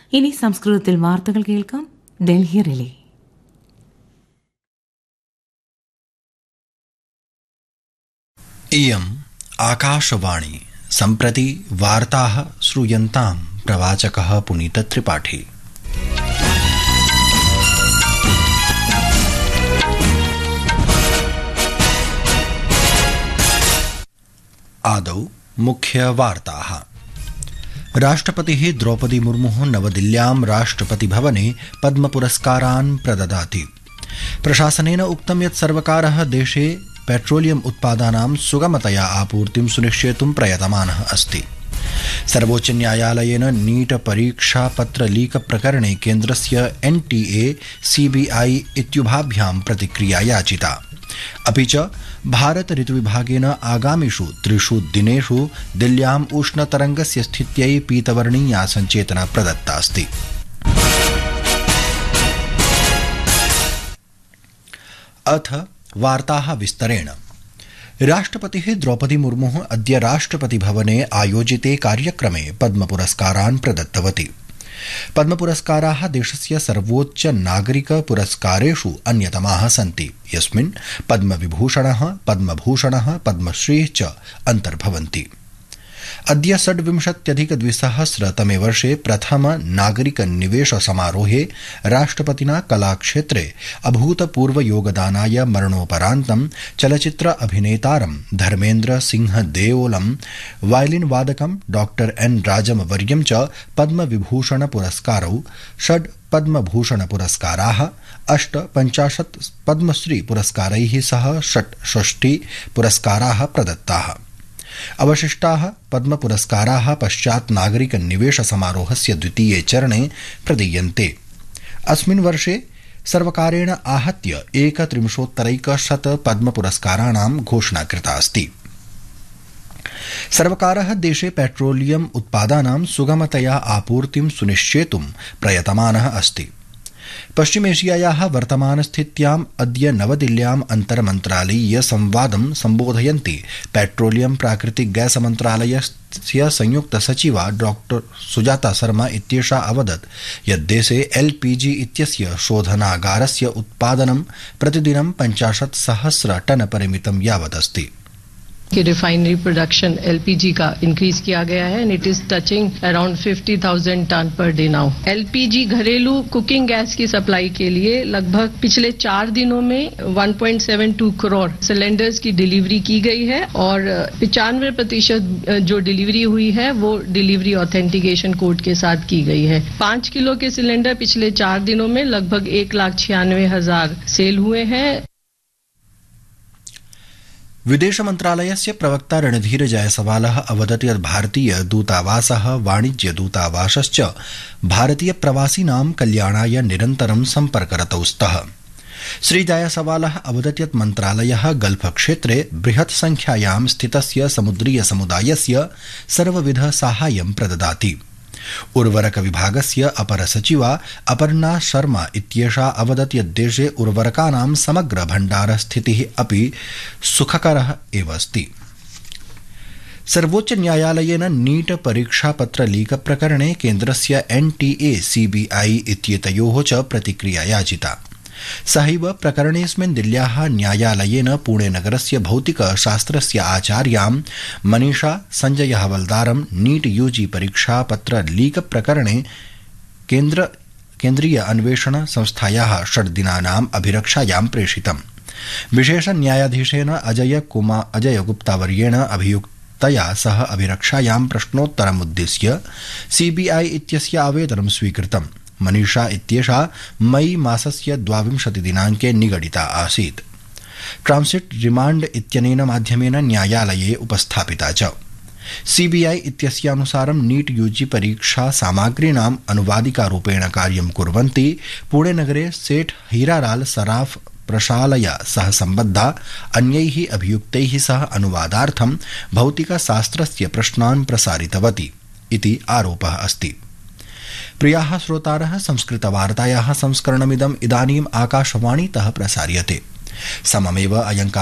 ഇനി സംസ്കൃതത്തിൽ വാർത്തകൾ കേൾക്കാം. ഡൽഹി റിലേ. इयम् आकाशवाणी. सम्प्रति वार्ताः श्रूयन्तां प्रवाचकः पुनीतत्रिपाठी. आदौ मुख्यवार्ताः. राष्ट्रपतिः द्रौपदी मुर्मुः नवदिल्ल्यां राष्ट्रपतिभवने पद्मपुरस्कारान् प्रददाति. प्रशासनेन उक्तं यत् सर्वकारः देशे पेट्रोलियम उत्पादानां सुगमतया आपूर्तिं सुनिश्चेतुं प्रयतमानः अस्ति. सर्वोच्च न्यायालयेन नीट परीक्षा पत्र लीक प्रकरणे केन्द्रस्य NTA CBI इत्युभाभ्यां प्रतिक्रिया याचिता. अपि च भारत ऋतुविभागेन आगामिषु 3 दिनेषु दिल्ल्याम् उष्णतरङ्गस्य स्थित्यै पीतवर्णीया सञ्चेतना प्रदत्ता अस्ति. अथ वार्ताः विस्तरेण. राष्ट्रपतिः द्रौपदी मुर्मुः अद्य राष्ट्रपतिभवने आयोजिते कार्यक्रमे पद्मपुरस्कारान् प्रदत्तवती. पद्मपुरस्काराः देशस्य सर्वोच्च नागरिक पुरस्कारेषु अन्यतमाः सन्ति, यस्मिन् पद्मविभूषणः, पद्मभूषणः, पद्मश्री च अन्तर्भवन्ति. अद्य 26,200 वर्षे प्रथम नागरिक निवेश समारोहे राष्ट्रपतिना कलाक्षेत्रे अभूतपूर्व योगदानाय मरणोपरान्तं चलचित्र अभिनेतारं Dharmendra Singh देओलं, violin वादकं doctor N राजमवर्यं च पद्मविभूषण पुरस्कारौ, 6 पद्मभूषण पुरस्काराः, 58 पद्मश्री पुरस्कारैः सह 66 पुरस्काराः प्रदत्ताः. अवशिष्टाः पद्म पुरस्काराः पश्चात् नागरिक निवेश समारोहस्य द्वितीये चरणे प्रदीयन्ते. अस्मिन् वर्षे सर्वकारेण आहत्य 31,100 पद्म पुरस्काराणां घोषणा कृता अस्ति. सर्वकारः देशे पेट्रोलियम उत्पादानां सुगमतया आपूर्तिं सुनिश्चेतुं प्रयतमानः अस्ति. पश्चिमेशियायाः वर्तमानस्थित्याम् अद्य नवदिल्ल्याम् अन्तर्मन्त्रालयीय संवादं सम्बोधयन्ती पेट्रोलियम प्राकृतिक गैस मन्त्रालयस्य संयुक्त सचिवा डॉक्टर सुजाता शर्मा इत्येषा अवदत् यत् देशे LPG इत्यस्य शोधनागारस्य उत्पादनं प्रतिदिनं 50,000 टन परिमितं यावदस्ति. कि रिफाइनरी प्रोडक्शन LPG का इंक्रीज किया गया है and it is touching around 50,000 ton per day now. LPG घरेलू कुकिंग गैस की सप्लाई के लिए लगभग पिछले 4 दिनों में 1.72 करोड़ सिलेंडर्स की डिलीवरी की गई है और 95% जो डिलीवरी हुई है वो डिलीवरी ऑथेंटिकेशन कोड के साथ की गई है. 5 किलो के सिलेंडर पिछले 4 दिनों में लगभग 1,96,000 सेल हुए हैं. विदेश मन्त्रालयस्य प्रवक्ता रणधीर जयसवालः अवदत् यत् भारतीय दूतावासः, वाणिज्य दूतावासश्च भारतीय प्रवासिनां कल्याणाय निरन्तरं सम्पर्करतौ स्तः. श्री जयसवालः अवदत् यत् मन्त्रालयः गल्फ क्षेत्रे बृहत् संख्यायां स्थितस्य समुद्रीय समुदायस्य सर्वविध साहाय्यं प्रददाति. उर्वरक विभागस्य अपर सचिवा अपर्णा शर्मा इत्येषा अवदत् यत् देशे उर्वरकानां समग्र भण्डार स्थितिः अपि सुखकरः एव अस्ति. सर्वोच्च न्यायालयेन नीट परीक्षा पत्र लीक प्रकरणे केन्द्रस्य NTA CBI इत्येतयोः च प्रतिक्रिया याचिता. सहैव प्रकरणेऽस्मिन् दिल्ल्याः न्यायालयेन पुणेनगरस्य भौतिकशास्त्रस्य आचार्यां मनीषा संजय हवलदारं नीट UG परीक्षा पत्र लीक प्रकरणे केन्द्रीय अन्वेषण संस्थायाः 6 दिनानाम् अभिरक्षायां प्रेषितम्. विशेष न्यायाधीशेन अजय गुप्तावर्येण अभियुक्तया सह अभिरक्षायां प्रश्नोत्तरमुद्दिश्य CBI इत्यस्य आवेदनं स्वीकृतम्. मनीषा इत्येषा मई मासस्य 22 दिनाङ्के निगडिता आसीत्. ट्रांसिट रिमाण्ड इत्यनेन माध्यमेन न्यायालये उपस्थापिता च. CBI इत्यस्यानुसारं नीट UG परीक्षा सामग्रीणाम् अनुवादिकारूपेण कार्यं कुर्वन्ति पुणेनगरे सेठ हीरालाल सराफ प्रशालया सह सम्बद्धा अन्यैः अभियुक्तैः सह अनुवादार्थं भौतिकशास्त्रस्य प्रश्नान् प्रसारितवती इति आरोपः अस्ति. प्रियाः श्रोतारः, संस्कृतवार्तायाः संस्करणमिदम् इदानीम् आकाशवाणीतः प्रसार्यते. सममेव अयं